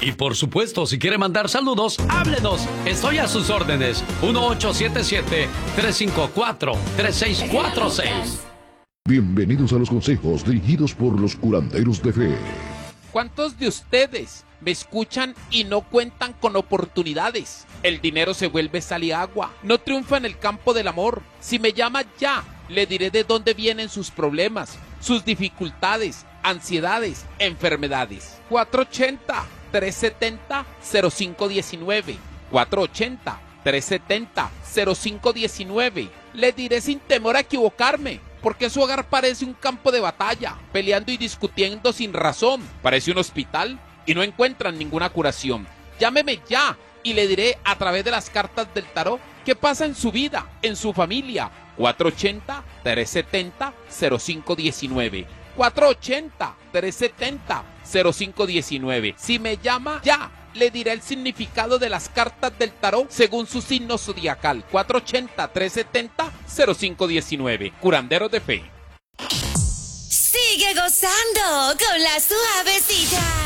Y por supuesto, si quiere mandar saludos, háblenos. Estoy a sus órdenes. 1877-354-3646. Bienvenidos a los consejos dirigidos por los curanderos de fe. ¿Cuántos de ustedes me escuchan y no cuentan con oportunidades? El dinero se vuelve sal y agua. No triunfa en el campo del amor. Si me llama ya, le diré de dónde vienen sus problemas, sus dificultades, ansiedades, enfermedades. 480-370-0519. 480-370-0519. Le diré sin temor a equivocarme, porque su hogar parece un campo de batalla, peleando y discutiendo sin razón. Parece un hospital y no encuentran ninguna curación. Llámeme ya y le diré a través de las cartas del tarot qué pasa en su vida, en su familia. 480-370-0519. 480-370-0519. Si me llama ya, le diré el significado de las cartas del tarot según su signo zodiacal. 480-370-0519. Curanderos de fe. Sigue gozando con la suavecita.